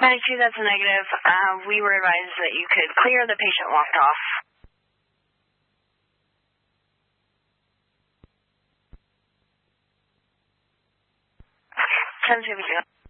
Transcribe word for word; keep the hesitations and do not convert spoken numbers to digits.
Medic two, that's a negative. Uh, we were advised that you could clear. The patient walked off. ten two.